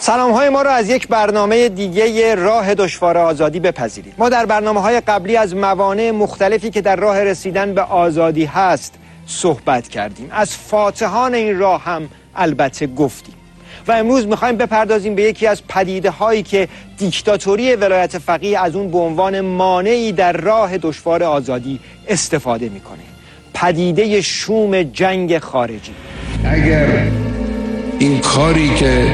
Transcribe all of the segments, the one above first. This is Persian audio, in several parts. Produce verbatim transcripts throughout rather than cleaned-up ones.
سلام های ما را از یک برنامه دیگه راه دشوار آزادی بپذیرید. ما در برنامه های قبلی از موانع مختلفی که در راه رسیدن به آزادی هست صحبت کردیم. از فاتحان این راه هم البته گفتیم و امروز میخوایم بپردازیم به یکی از پدیده هایی که دیکتاتوری ولایت فقیه از اون به عنوان مانعی در راه دشوار آزادی استفاده میکنه. پدیده شوم جنگ خارجی. اگر این کاری که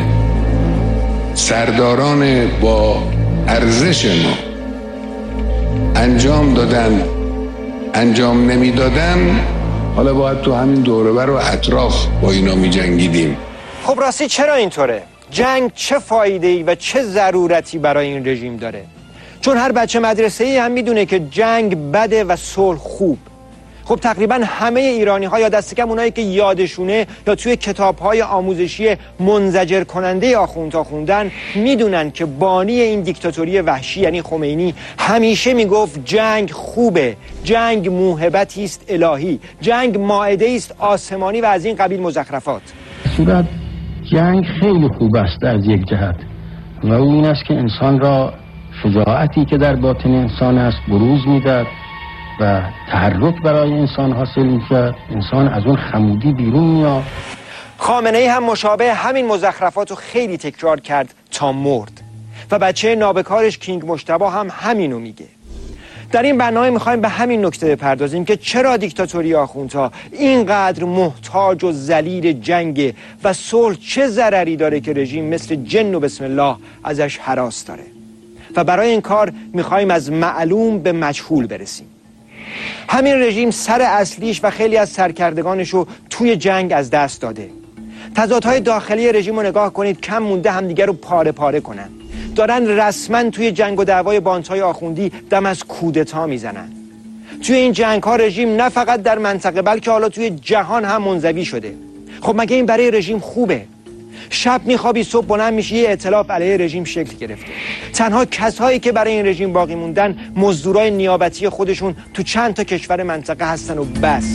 سرداران با ارزش ما انجام دادن انجام نمیدادن، حالا باید تو همین دوره بر و اطراف با اینا می جنگیدیم. خب راستی چرا اینطوره؟ جنگ چه فایده‌ای و چه ضرورتی برای این رژیم داره؟ چون هر بچه مدرسه‌ای هم میدونه که جنگ بده و صلح خوب. خب تقریبا همه ایرانی ها یا دست کم اونایی که یادشونه یا توی کتاب های آموزشی منزجر کننده آخوندها خوندن میدونن که بانی این دیکتاتوری وحشی یعنی خمینی همیشه میگفت جنگ خوبه، جنگ موهبتی است الهی، جنگ مائده است آسمانی و از این قبیل مزخرفات. صورت جنگ خیلی خوب است از یک جهت و اون این است که انسان را شجاعتی که در باطن انسان است بروز میدهد و تحرک برای انسان حاصل میشه، انسان از اون خمودی بیرون میاد. خامنه ای هم مشابه همین مزخرفات رو خیلی تکرار کرد تا مرد و بچه نابکارش کینگ مجتبی هم همینو میگه. در این برنامه میخوایم به همین نکته بپردازیم که چرا دیکتاتوری آخوندها اینقدر محتاج و ذلیل جنگ و صلح چه ضرری داره که رژیم مثل جن و بسم الله ازش هراس داره و برای این کار میخوایم از معلوم به مجهول برسیم. همین رژیم سر اصلیش و خیلی از سرکردگانش رو توی جنگ از دست داده. تضادهای داخلی رژیم رو نگاه کنید، کم مونده همدیگر رو پاره پاره کنن. دارن رسما توی جنگ و دعوای بانت‌های آخوندی دم از کودتا میزنن. توی این جنگ ها رژیم نه فقط در منطقه بلکه حالا توی جهان هم منزوی شده. خب مگه این برای رژیم خوبه؟ شب میخوابی صبح بلند میشی یه ائتلاف علیه رژیم شکل گرفته. تنها کسایی که برای این رژیم باقی موندن مزدورای نیابتی خودشون تو چند تا کشور منطقه هستن و بس.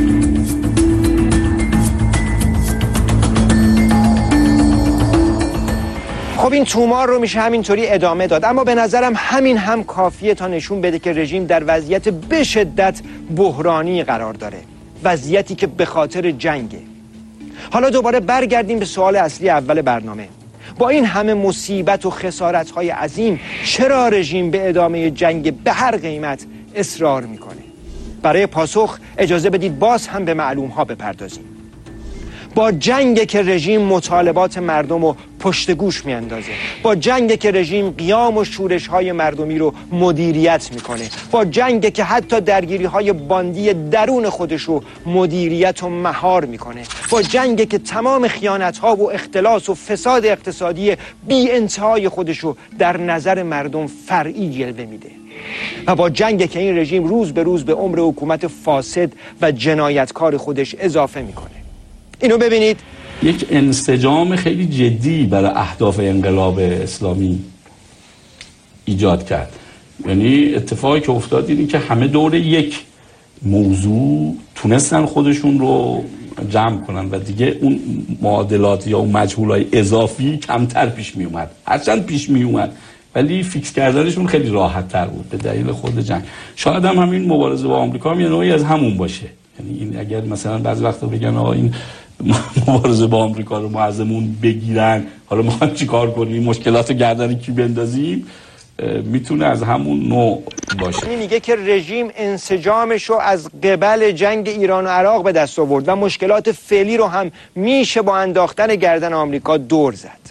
خب این تومار رو میشه همینطوری ادامه داد، اما به نظرم همین هم کافیه تا نشون بده که رژیم در وضعیت به شدت بحرانی قرار داره، وضعیتی که به خاطر جنگه. حالا دوباره برگردیم به سوال اصلی اول برنامه. با این همه مصیبت و خسارت‌های عظیم چرا رژیم به ادامه جنگ به هر قیمت اصرار میکنه؟ برای پاسخ اجازه بدید باز هم به معلوم‌ها بپردازیم. با جنگ که رژیم مطالبات مردم رو پشت گوش میاندازه، با جنگ که رژیم قیام و شورش‌های مردمی رو مدیریت میکنه، با جنگ که حتی درگیری‌های باندی درون خودش رو مدیریت و مهار میکنه، با جنگ که تمام خیانت‌ها و اختلاس و فساد اقتصادی بی انتهای خودش رو در نظر مردم فرعی جلوه میده و با جنگ که این رژیم روز به روز به عمر حکومت فاسد و جنایتکار خودش اضافه میکنه. اینو ببینید، یک انسجام خیلی جدی برای اهداف انقلاب اسلامی ایجاد کرد. یعنی اتفاقی که افتاد اینه که همه دور یک موضوع تونستن خودشون رو جمع کنن و دیگه اون معادلات یا اون مجهولای اضافی کمتر پیش می اومد. هرچند پیش می اومد ولی فیکس کردنشون خیلی راحت تر بود به دلیل خود جنگ. شاید هم همین مبارزه با آمریکا هم یه نوعی از همون باشه. یعنی این اگر مثلا بعضی وقتا بگن آقا این مبارزه با آمریکا رو ما ازمون بگیرن، حالا ما چی کار کنیم، مشکلات گردن کی بندازیم، میتونه از همون نوع باشه. این میگه که رژیم انسجامش رو از قبل جنگ ایران و عراق به دست آورد و مشکلات فعلی رو هم میشه با انداختن گردن آمریکا دور زد.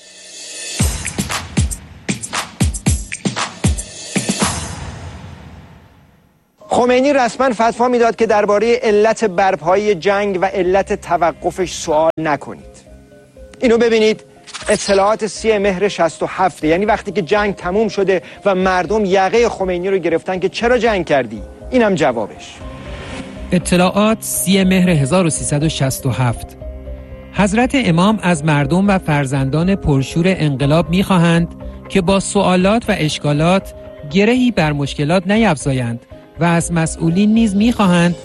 خمینی رسما فتوا میداد که درباره علت برپایی جنگ و علت توقفش سوال نکنید. اینو ببینید، اطلاعات سی مهر شصت و هفت، یعنی وقتی که جنگ تموم شده و مردم یقه خمینی رو گرفتن که چرا جنگ کردی؟ اینم جوابش. اطلاعات سی مهر هزار و سیصد و شصت و هفت. حضرت امام از مردم و فرزندان پرشور انقلاب می‌خواهند که با سوالات و اشکالات گرهی بر مشکلات نیفزایند و از مسئولین نیز می‌خواهند